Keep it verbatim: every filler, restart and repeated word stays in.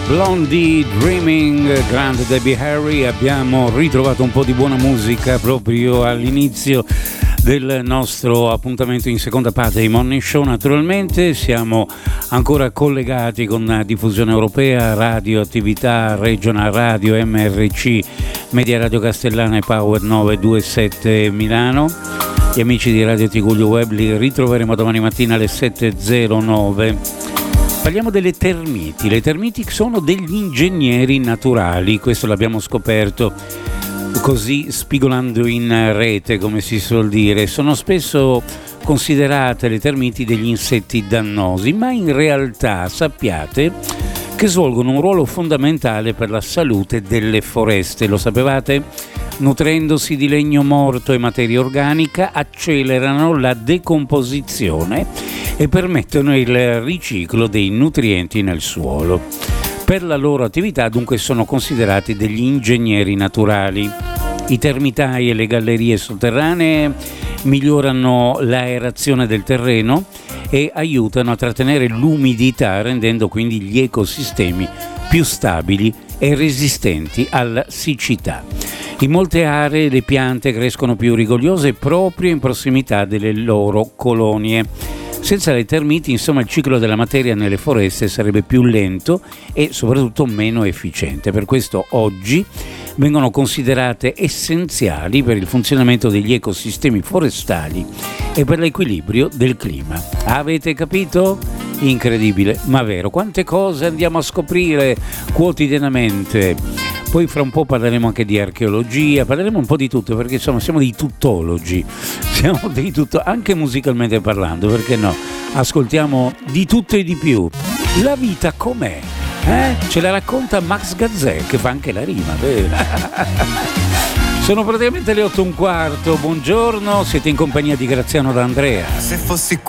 Blondie Dreaming, grande Debbie Harry. Abbiamo ritrovato un po' di buona musica proprio all'inizio del nostro appuntamento in seconda parte di Morning Show. Naturalmente siamo ancora collegati con Diffusione Europea, Radio Attività, Regional Radio, M R C, Media Radio Castellana e Power nove due sette Milano. Gli amici di Radio Tigullio Web li ritroveremo domani mattina alle sette e zero nove. Parliamo delle termiti. Le termiti sono degli ingegneri naturali, questo l'abbiamo scoperto così spigolando in rete, come si suol dire. Sono spesso considerate le termiti degli insetti dannosi, ma in realtà sappiate che svolgono un ruolo fondamentale per la salute delle foreste. Lo sapevate? Nutrendosi di legno morto e materia organica, accelerano la decomposizione e permettono il riciclo dei nutrienti nel suolo. Per la loro attività dunque sono considerati degli ingegneri naturali. I termitai e le gallerie sotterranee migliorano l'aerazione del terreno e aiutano a trattenere l'umidità, rendendo quindi gli ecosistemi più stabili e resistenti alla siccità. In molte aree le piante crescono più rigogliose proprio in prossimità delle loro colonie. Senza le termiti, insomma, il ciclo della materia nelle foreste sarebbe più lento e soprattutto meno efficiente. Per questo oggi vengono considerate essenziali per il funzionamento degli ecosistemi forestali e per l'equilibrio del clima. Avete capito? Incredibile, ma vero. Quante cose andiamo a scoprire quotidianamente. Poi fra un po' parleremo anche di archeologia, parleremo un po' di tutto, perché insomma siamo dei tuttologi, siamo dei tutto, anche musicalmente parlando, perché no? Ascoltiamo di tutto e di più. La vita com'è? Eh? Ce la racconta Max Gazzè, che fa anche la rima, vero? Sono praticamente le otto e un quarto, buongiorno, siete in compagnia di Graziano D'Andrea. Se fossi